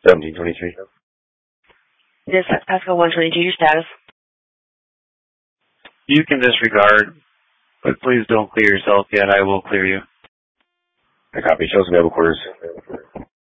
1723. Yes, that's Pascal 122. Your status? You can disregard, but please don't clear yourself yet. I will clear you. I copy. Shows available quarters.